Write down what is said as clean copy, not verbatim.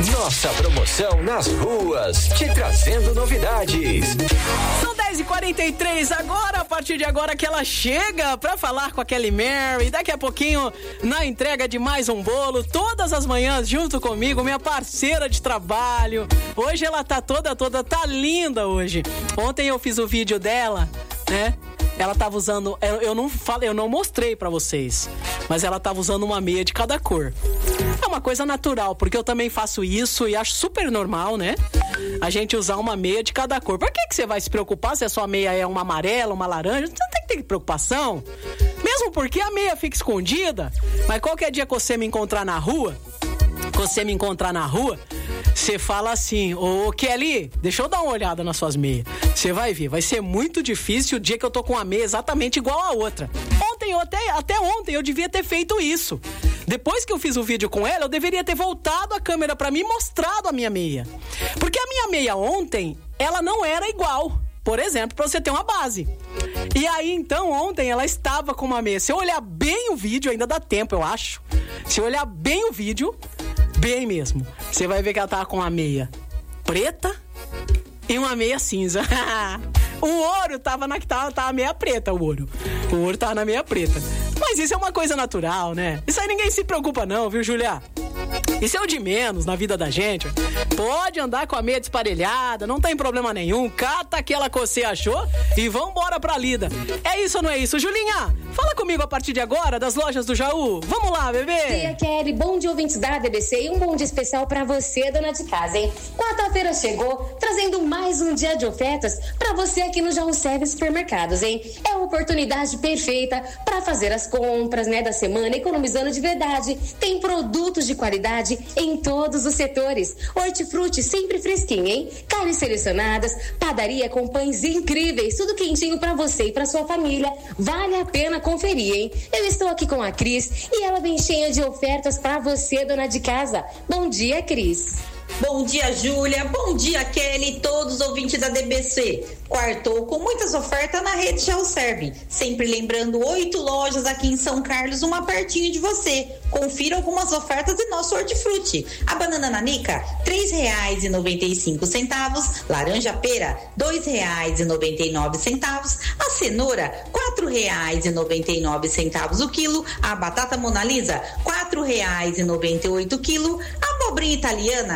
Nossa promoção nas ruas, te trazendo novidades. São 10h43 agora, a partir de agora que ela chega pra falar com a Kelly Mary. Daqui a pouquinho, na entrega de mais um bolo, todas as manhãs junto comigo, minha parceira de trabalho. Hoje ela tá tá linda hoje. Ontem eu fiz o vídeo dela, né? Ela tava usando, eu não mostrei pra vocês, mas ela tava usando uma meia de cada cor. É uma coisa natural, porque eu também faço isso e acho super normal, né? A gente usar uma meia de cada cor. Por que você vai se preocupar se a sua meia é uma amarela, uma laranja? Você não tem que ter preocupação. Mesmo porque a meia fica escondida. Mas qualquer dia que você me encontrar na rua, você fala assim: ô Kelly, deixa eu dar uma olhada nas suas meias. Você vai ver, vai ser muito difícil o dia que eu tô com uma meia exatamente igual a outra. Até ontem eu devia ter feito isso. Depois que eu fiz o vídeo com ela, eu deveria ter voltado a câmera pra mim e mostrado a minha meia. Porque a minha meia ontem, ela não era igual. Por exemplo, pra você ter uma base. E aí, então, ontem ela estava com uma meia. Se eu olhar bem o vídeo, ainda dá tempo, eu acho. Se eu olhar bem o vídeo, bem mesmo, você vai ver que ela tava com uma meia preta e uma meia cinza. O ouro tava meia preta, o ouro. O ouro tava na meia preta. Mas isso é uma coisa natural, né? Isso aí ninguém se preocupa não, viu, Julia? Isso é o de menos na vida da gente. Pode andar com a meia desparelhada, não tem problema nenhum. Cata aquela que você achou e vambora pra lida. É isso ou não é isso? Julinha, fala comigo a partir de agora das lojas do Jaú. Vamos lá, bebê. Tia Kelly, bom dia ouvintes da DBC e um bom dia especial pra você, dona de casa, hein? Quarta-feira chegou, trazendo mais um dia de ofertas pra você aqui no Jaú Service Supermercados, hein? É a oportunidade perfeita pra fazer as compras, né, da semana, economizando de verdade. Tem produtos de qualidade em todos os setores. Hortifruti sempre fresquinho, hein? Carnes selecionadas, padaria com pães incríveis, tudo quentinho pra você e pra sua família. Vale a pena conferir, hein? Eu estou aqui com a Cris e ela vem cheia de ofertas pra você, dona de casa. Bom dia, Cris. Bom dia, Júlia. Bom dia, Kelly e todos os ouvintes da DBC. Quartou com muitas ofertas na rede Jaú Serve. Sempre lembrando 8 lojas aqui em São Carlos, uma pertinho de você. Confira algumas ofertas de nosso hortifruti. A banana nanica, R$3,95. Laranja pera, R$2,99. A cenoura, R$4,99 o quilo. A batata Mona Lisa, R$4,98 o quilo. A abobrinha italiana,